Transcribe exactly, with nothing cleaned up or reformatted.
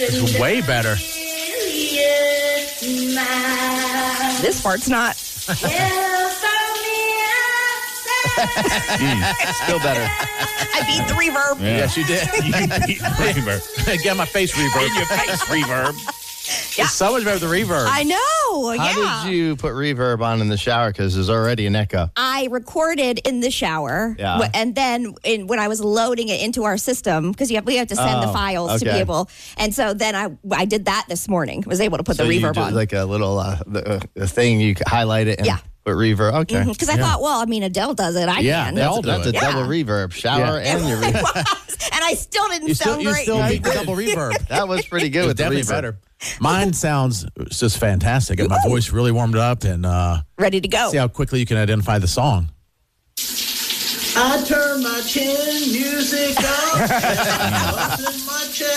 It's way better. This part's not. mm, still better. I beat the reverb. Yeah. Yes, you did. You beat reverb. Get my face reverb. In your face reverb. Yeah. It's so much better than reverb. I know. How yeah. did you put reverb on in the shower? Because there's already an echo. I recorded in the shower, Yeah. w- and then in, when I was loading it into our system, because you have, we have to send Oh, the files to be okay. able, and so then I I did that this morning. Was able to put So the you reverb do on. like a little uh, the, uh, a thing you highlight it and Yeah. put reverb. Okay. Because I thought, well, I mean, Adele does it. I Yeah, can. they all That's, do that's a it. double Yeah. reverb. Shower Yeah. and your It reverb. was, and I still didn't You still, sound you great. still beat the double reverb. That was pretty good It was with the definitely reverb. better. Mine sounds just fantastic. Got my voice really warmed up, and uh, Ready to go. see how quickly you can identify the song. I turn my chin music on.